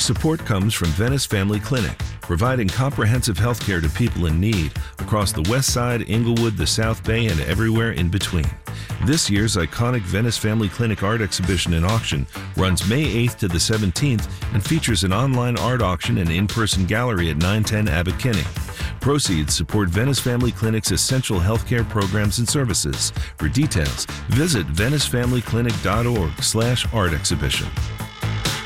Support comes from Venice Family Clinic, providing comprehensive health care to people in need across the West Side, Inglewood, the South Bay, and everywhere in between. This year's iconic Venice Family Clinic art exhibition and auction runs May 8th to the 17th and features an online art auction and in-person gallery at 910 Abbot Kinney. Proceeds support Venice Family Clinic's essential healthcare programs and services. For details, visit VeniceFamilyClinic.org/art exhibition.